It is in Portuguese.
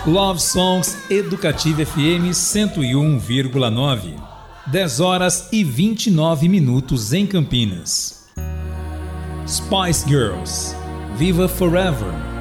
Love Songs Educativa FM 101,9. 10 horas e 29 minutos em Campinas. Spice Girls, Viva Forever.